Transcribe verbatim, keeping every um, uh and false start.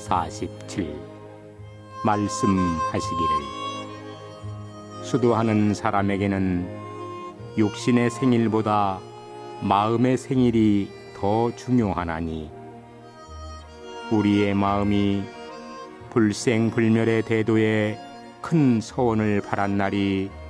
사십칠 말씀하시기를 수도하는 사람에게는 육신의 생일보다 마음의 생일이 더 중요하나니 우리의 마음이 불생불멸의 대도에 큰 서원을 바란 날이